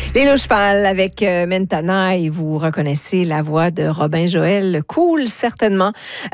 Les Loups Cheval avec Mentana et vous reconnaissez la voix de Robin Joël, cool certainement,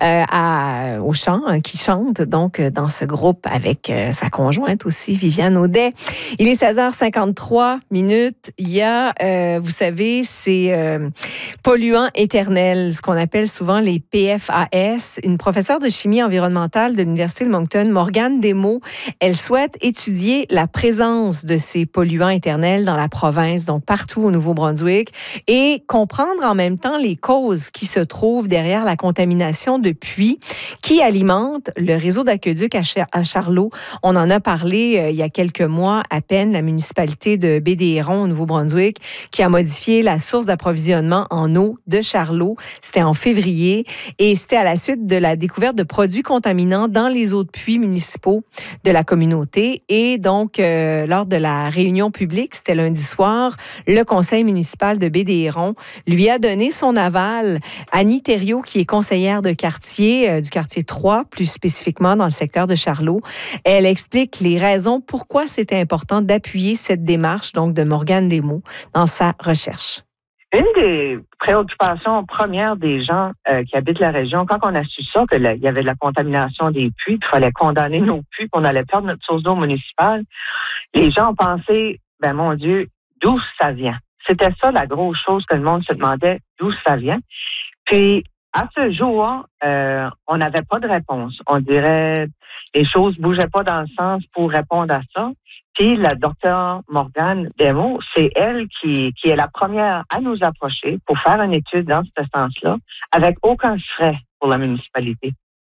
au chant, qui chante donc dans ce groupe avec sa conjointe aussi, Viviane Audet. Il est 16h53 minutes. Il y a, vous savez, ces polluants éternels, ce qu'on appelle souvent les PFAS. Une professeure de chimie environnementale de l'Université de Moncton, Morgane Desmaux, elle souhaite étudier la présence de ces polluants éternels dans la province, donc partout au Nouveau-Brunswick, et comprendre en même temps les causes qui se trouvent derrière la contamination de puits qui alimentent le réseau d'aqueduc à Charlot. On en a parlé il y a quelques mois à peine, la municipalité de Baie-des-Hérons au Nouveau-Brunswick qui a modifié la source d'approvisionnement en eau de Charlot. C'était en février et c'était à la suite de la découverte de produits contaminants dans les eaux de puits municipaux de la communauté. Et donc, lors de la réunion publique, c'était lundi soir, le conseil municipal de Baie-des-Hérons lui a donné son aval. Annie Thériault, qui est conseillère de quartier, du quartier 3, plus spécifiquement dans le secteur de Charlot, elle explique les raisons pourquoi c'était important d'appuyer cette démarche donc de Morgane Desmaux dans sa recherche. Une des préoccupations premières des gens qui habitent la région, quand on a su ça, qu'il y avait de la contamination des puits, qu'il fallait condamner nos puits, qu'on allait perdre notre source d'eau municipale, les gens ont pensé, ben mon Dieu, d'où ça vient? C'était ça la grosse chose que le monde se demandait, d'où ça vient. Puis, à ce jour, on n'avait pas de réponse. On dirait, les choses bougeaient pas dans le sens pour répondre à ça. Puis la docteure Morgane Desmaux, c'est elle qui est la première à nous approcher pour faire une étude dans ce sens-là, avec aucun frais pour la municipalité.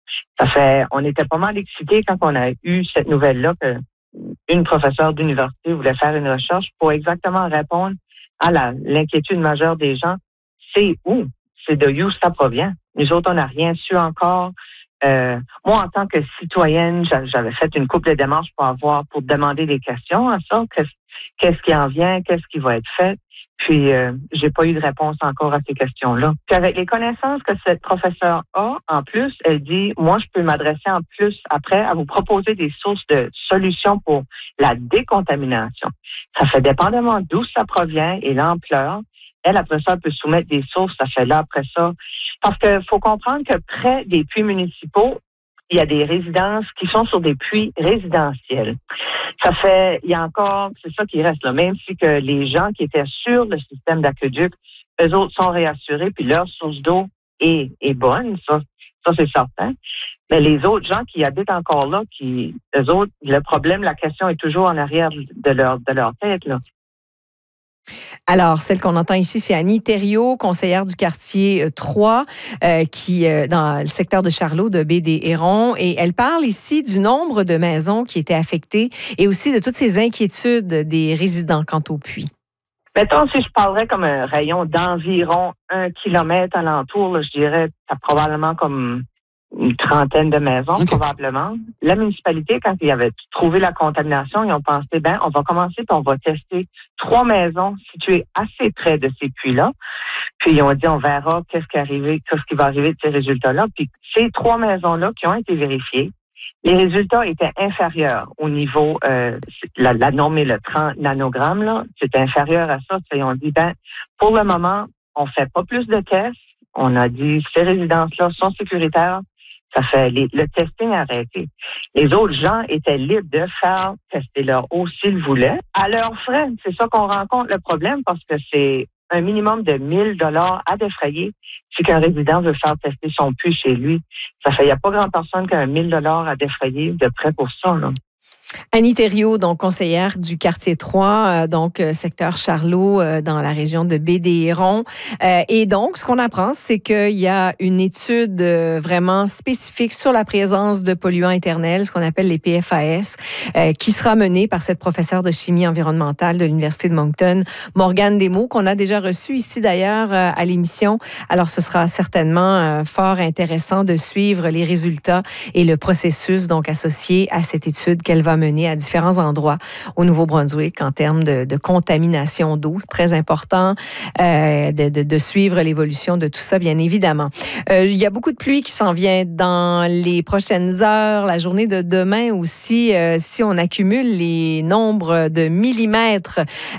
On était pas mal excités quand on a eu cette nouvelle-là que une professeure d'université voulait faire une recherche pour exactement répondre à l'inquiétude majeure des gens. C'est où? C'est de où ça provient. Nous autres, on n'a rien su encore. Moi, en tant que citoyenne, j'avais fait une couple de démarches pour demander des questions à ça. Qu'est-ce qui en vient? Qu'est-ce qui va être fait? Puis, j'ai pas eu de réponse encore à ces questions-là. Puis, avec les connaissances que cette professeure a, en plus, elle dit, moi, je peux m'adresser en plus après à vous proposer des sources de solutions pour la décontamination. Ça fait dépendamment d'où ça provient et l'ampleur. Elle, après ça, peut soumettre des sources. Ça fait là, après ça. Parce que faut comprendre que près des puits municipaux, il y a des résidences qui sont sur des puits résidentiels. Il y a encore, c'est ça qui reste là, même si que les gens qui étaient sur le système d'aqueduc, eux autres sont réassurés, puis leur source d'eau est bonne, ça c'est certain. Mais les autres gens qui habitent encore là, eux autres, le problème, la question est toujours en arrière de leur tête, là. Alors, celle qu'on entend ici, c'est Annie Thériault, conseillère du quartier 3, qui dans le secteur de Charlot, de Baie-des-Hérons. Et elle parle ici du nombre de maisons qui étaient affectées et aussi de toutes ces inquiétudes des résidents quant au puits. Mettons, si je parlerais comme un rayon d'environ 1 kilomètre alentour, là, je dirais ça probablement comme une trentaine de maisons, okay. Probablement. La municipalité, quand ils avaient trouvé la contamination, ils ont pensé, on va commencer puis on va tester 3 maisons situées assez près de ces puits-là. Puis ils ont dit, on verra qu'est-ce qui va arriver de ces résultats-là. Puis ces 3 maisons-là qui ont été vérifiées, les résultats étaient inférieurs au niveau, la norme est le 30 nanogrammes, là. C'était inférieur à ça. Ils ont dit, pour le moment, on fait pas plus de tests. On a dit, ces résidences-là sont sécuritaires. Ça fait le testing arrêté. Les autres gens étaient libres de faire tester leur eau s'ils voulaient, à leurs frais. C'est ça qu'on rencontre le problème parce que c'est un minimum de 1 000 $ à défrayer si qu'un résident veut faire tester son puits chez lui. Il n'y a pas grand personne qui a 1 000 $ à défrayer de près pour ça, là. Annie Thériault, donc conseillère du quartier 3, secteur Charlot, dans la région de Baie-des-Hérons. Et donc, ce qu'on apprend, c'est qu'il y a une étude vraiment spécifique sur la présence de polluants éternels, ce qu'on appelle les PFAS, qui sera menée par cette professeure de chimie environnementale de l'Université de Moncton, Morgane Desmaux, qu'on a déjà reçue ici d'ailleurs à l'émission. Alors, ce sera certainement fort intéressant de suivre les résultats et le processus donc associé à cette étude qu'elle va mener à différents endroits au Nouveau-Brunswick en termes de contamination d'eau. C'est très important de suivre l'évolution de tout ça, bien évidemment. Il y a beaucoup de pluie qui s'en vient dans les prochaines heures, la journée de demain aussi. Si on accumule les nombres de millimètres